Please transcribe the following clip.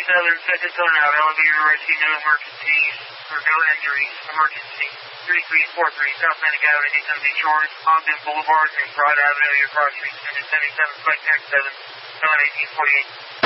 237, second tone out, elevator rescue, no emergencies, or no injuries, emergency. 3343, South Atlantic Avenue, Daytona Beach Shores, Ogden Boulevard, and Broad Avenue, your cross street, 77, flight 7, 1848.